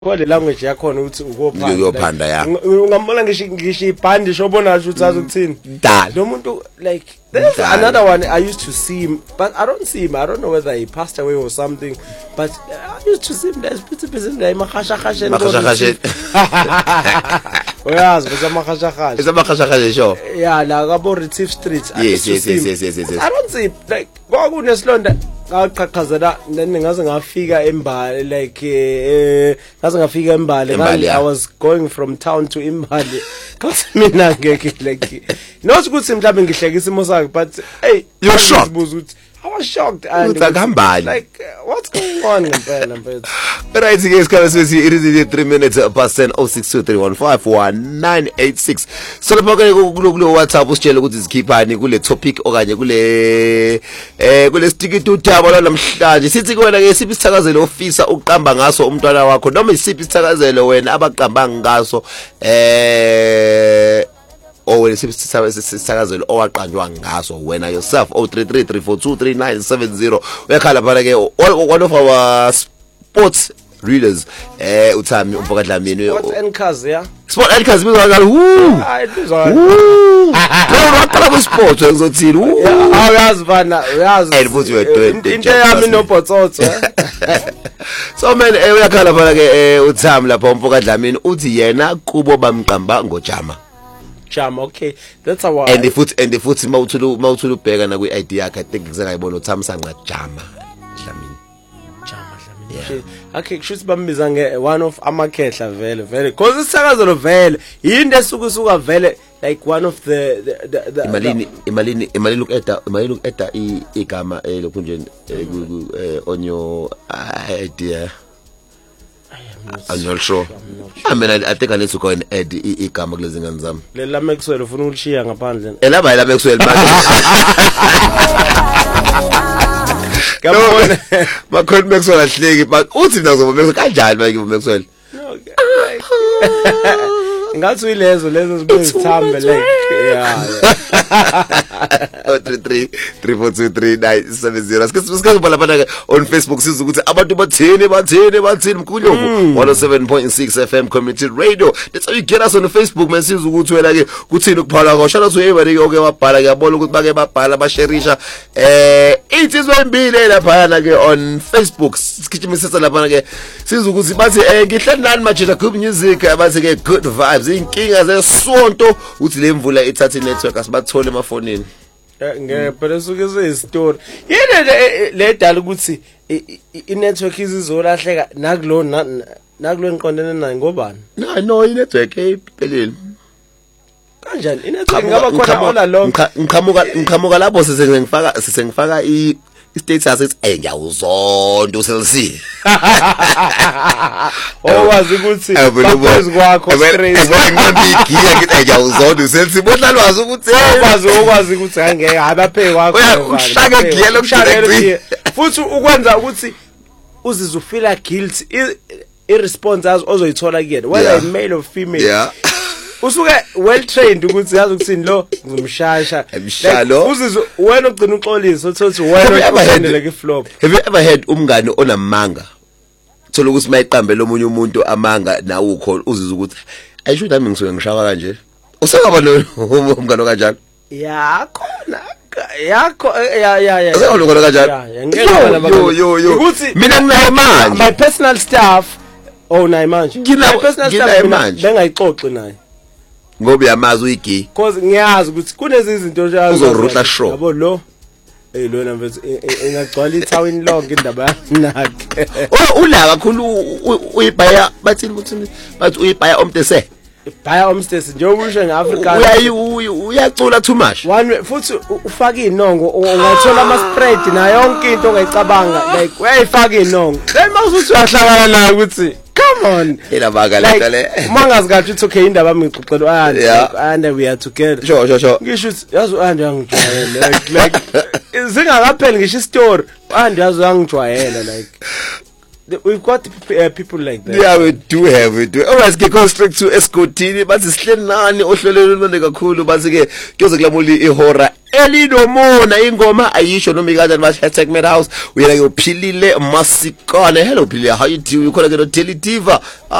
Kwale language yakhona ukuthi uyophanda ya ngambona ngisho ibhandi shobona ukuthi azokuthini lo muntu like there's another one I used to see him but I don't see him. I don't know whether he passed away or something but I used to see him there's busy la emakhashakhash uyazi bese sure yeah la kabo Retief Street yes. I don't see like kwakunesilonda ngaqhaqhazela then ngaze ngafika eMbali like ngaze ngafika eMbali I was going from town to Imbali cause mina ngeke like not ukuthi mhlawumbe ngihlekisa isimo sakhe but hey you're shocked I was shocked and like what's going on ngempela mfethu right guys kalesethi it is 3 minutes past 10 0623151986 so lapha kulo WhatsApp usitshela ukuthi izikhiphani kule topic okanye kule sticky tutaba namhlanje sithi kuwena ke isiphi isithakazelo ofisa uqamba ngaso umntwana wakho noma isiphi isithakazelo wena abaqamba ngaso or isithakazelo owaqanjwa ngaso wena yourself 0333423970 uyakhala phela ke one of our sports readers uThami uMfokadlamini what's Ncaz yeah sport Ncaz bizakala hayi bizakala waqala ku sport ngizothini uyazi bana uyazi futhi we20 into yami noBotsotso so man uyakhala phela ke uThami lapha uMfokadlamini uthi yena kubo bamqamba ngojama Jama okay that's a why and the foot mawuthula ubheka na kwi ID yakhe I think ngizakayibona uThamsanqa Jama Dlamini okay kushuthi bambiza nge one of amakhehla vele because isakazelo vele yinde esukusuka vele like one of the imalini look at igama lokhu nje on your idea I'm not sure. I mean, I think I need to go and add igama kulezi ngane zami. Lela Maxwell ufuna ukushiya ngaphandle. Elaba ela Maxwell Ngabona. Makhona Maxwell ahleki but uthi nazo Maxwell kanjani manje Maxwell? Ngathi uyilezo zibizithambe like yeah 33342390 sikubhala phana on Facebook siza ukuthi abantu bathini mkhulungu 107.6 FM Community Radio. That's how you get us on Facebook man siza ukuthi wena ke kuthini ukuphala kwasho shout out to everybody oke wabhala ngiyabona ukuthi bake babhala basharisha insizwa imbili lapha ke on Facebook sikhithimisisa lapha ke siza ukuthi bathi ngihlala nani Majida Group Music abathi ke good vibes inkinga zesonto uthi lemvula ithatha network asibathole emafonini ngempela suke seyistory yini le dala ukuthi inetwork izizolahleka nakulo ngiqondene naye ngobani no inetwork ephelele kanjani inetwork ngaba khona all along ngiqhamuka lapho sisengifaka status ethi ngiyawuzonda uselsi owazi ukuthi baphezulu kwakho straight ngigiya ngithi ngiyawuzonda uselsi bodlalwazi ukuthi okwazi ukuthi angeke abaphe kwakho ushaka giya lokushaka futhi ukwenza ukuthi uzizwe ufeel guilty irresponse ozoyithola kuyena whether a male or female yeah usuke well trained ukuthi yazi ukuthini lo ngizomshasha emshalo uzizwe wena ugcina uxolisa uthi wena ufanele ke flop. Have you ever had umngane onamanga thola ukuthi mayiqambe lomunye umuntu amanga nawe ukhona uzizwe ukuthi ayisho nami ngisuke ngishaka kanje usakaba lo umngane kanjalo yakhona yakho ya usekhona kanjalo yo ukuthi mina nginayo manje my personal staff nayo manje my personal staff bengayixoxi naye ngoba yamazi uyigi because ngiyazi ukuthi kunezi izinto nje uzorutla show yabo lo lona mfethu engagcwala ithawini lonke indaba yakhe ula kakhulu uyibhaya bathini bathi uyibhaya omtese ibhaya omtese nje ukusho ngeAfrica uyacula too much one futhi ufaka inongo ungathola ama spread na yonke into ongayicabanga like uyayifaka inongo then mawusuthi uyahlangana nayo ukuthi come on elabaka lento le mangazi kathi uthi okay indaba ngixoxela and we are together sure ngisho ukuthi yazi angijwayele like zingakapheli ngisho istory yazi angijwayela like we've got people like that. Yeah, we do. All right, ke go straight to Escotini bathi sihlenani ohlelweni lwande kakhulu bathi ke kuyoze kulamuli ihora elinomona ingoma ayisho noma ikade #hashtag Madhouse uyena ke uphilile Masikane. Hello Philile, how you doing? Ukhona ke no Daily Diva.